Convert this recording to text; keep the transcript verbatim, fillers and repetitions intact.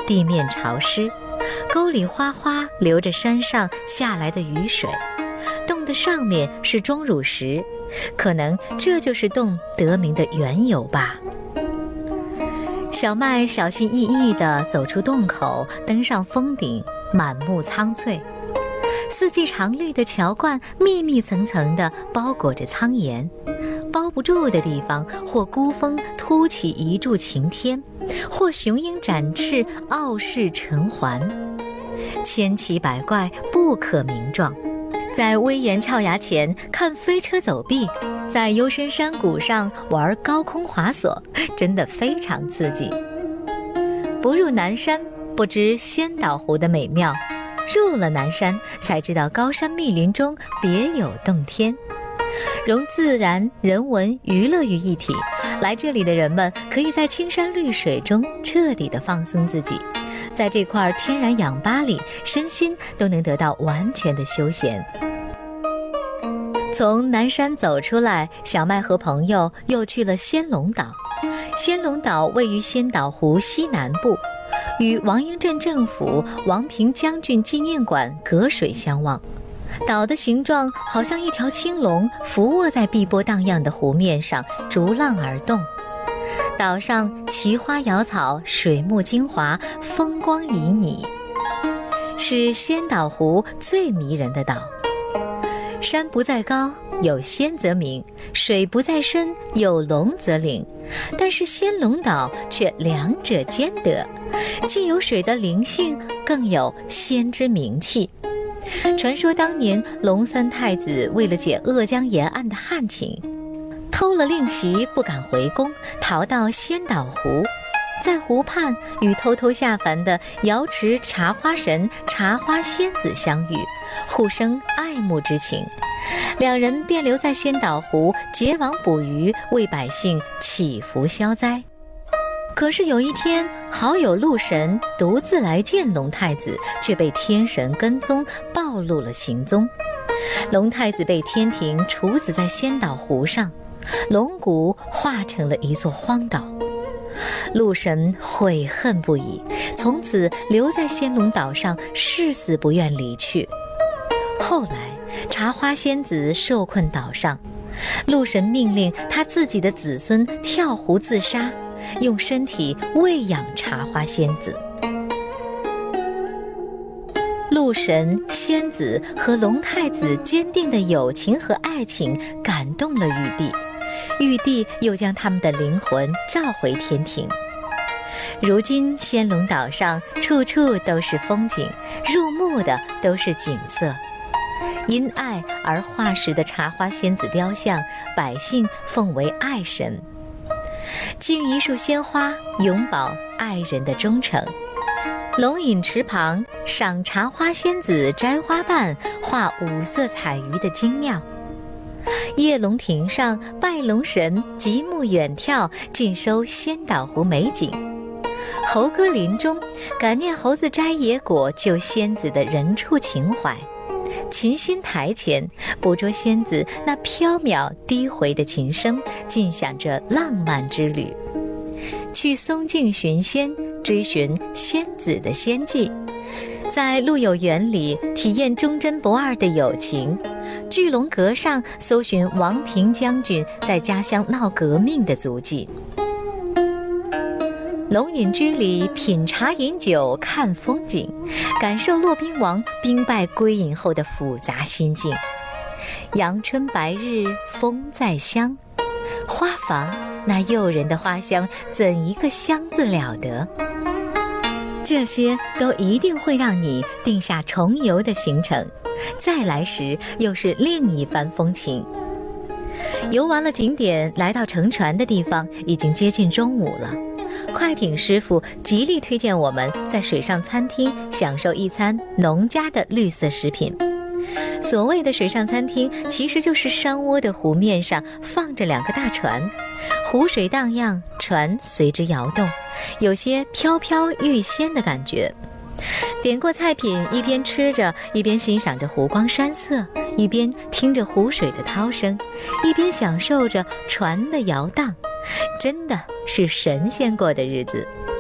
地面潮湿，沟里哗哗流着山上下来的雨水，洞的上面是钟乳石，可能这就是洞得名的缘由吧。小麦小心翼翼地走出洞口，登上峰顶，满目苍翠。四季常绿的桥冠密密层层地包裹着苍岩，包不住的地方，或孤峰凸起一柱擎天，或雄鹰展翅傲视尘寰，千奇百怪，不可名状。在威严峭崖前看飞车走壁，在幽深山谷上玩高空滑索，真的非常刺激。不入南山，不知仙岛湖的美妙；入了南山，才知道高山密林中别有洞天。融自然、人文、娱乐于一体，来这里的人们可以在青山绿水中彻底地放松自己，在这块天然氧吧里，身心都能得到完全的休闲。从南山走出来，小麦和朋友又去了仙龙岛。仙龙岛位于仙岛湖西南部，与王英镇政府王平将军纪念馆隔水相望。岛的形状好像一条青龙，伏卧在碧波荡漾的湖面上，逐浪而动。岛上奇花瑶草，水木精华，风光旖旎，是仙岛湖最迷人的岛。山不在高，有仙则名；水不在深，有龙则灵。但是仙龙岛却两者兼得，既有水的灵性，更有仙之名气。传说当年龙三太子为了解鄂江沿岸的旱情，偷了令旗不敢回宫，逃到仙岛湖，在湖畔与偷偷下凡的瑶池茶花神茶花仙子相遇，互生爱慕之情。两人便留在仙岛湖结网捕鱼，为百姓祈福消灾。可是有一天，好友陆神独自来见龙太子，却被天神跟踪，暴露了行踪。龙太子被天庭处死在仙岛湖上，龙骨化成了一座荒岛。陆神悔恨不已，从此留在仙龙岛上，誓死不愿离去。后来茶花仙子受困岛上，陆神命令他自己的子孙跳湖自杀，用身体喂养茶花仙子。陆神、仙子和龙太子坚定的友情和爱情感动了玉帝，玉帝又将他们的灵魂召回天庭。如今仙龙岛上处处都是风景，入目的都是景色。因爱而化石的茶花仙子雕像，百姓奉为爱神。敬一束鲜花，永葆爱人的忠诚。龙饮池旁，赏茶花仙子摘花瓣，画五色彩鱼的精妙。夜龙亭上拜龙神，极目远眺，尽收仙岛湖美景。猴歌林中，感念猴子摘野果救仙子的人畜情怀。琴心台前，捕捉仙子那飘渺低回的琴声，尽享着浪漫之旅。去松径寻仙，追寻仙子的仙迹，在陆有园里体验忠贞不二的友情。巨龙阁上搜寻王平将军在家乡闹革命的足迹。龙饮居里品茶饮酒看风景，感受骆宾王兵败归隐后的复杂心境。阳春白日风在香，花房那诱人的花香，怎一个香字了得。这些都一定会让你定下重游的行程，再来时又是另一番风情。游完了景点，来到乘船的地方，已经接近中午了。快艇师傅极力推荐我们在水上餐厅享受一餐农家的绿色食品。所谓的水上餐厅，其实就是山窝的湖面上放着两个大船，湖水荡漾，船随之摇动，有些飘飘欲仙的感觉。点过菜品，一边吃着，一边欣赏着湖光山色，一边听着湖水的涛声，一边享受着船的摇荡，真的是神仙过的日子。